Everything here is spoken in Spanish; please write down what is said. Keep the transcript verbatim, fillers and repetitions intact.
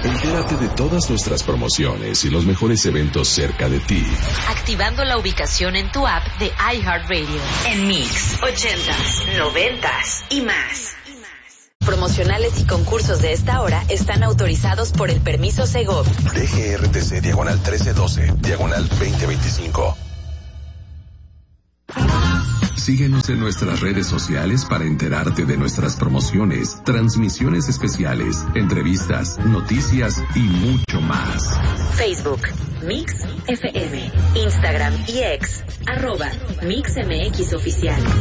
Entérate de todas nuestras promociones y los mejores eventos cerca de ti. Activando la ubicación en tu app de iHeartRadio. En Mix, ochentas, noventas y más. Promocionales y concursos de esta hora están autorizados por el permiso Segov. D G R T C diagonal trece doce, diagonal veinte veinticinco. Síguenos en nuestras redes sociales para enterarte de nuestras promociones, transmisiones especiales, entrevistas, noticias y mucho más. Facebook, Mix F M, Instagram y X, arroba Mix M X Oficial.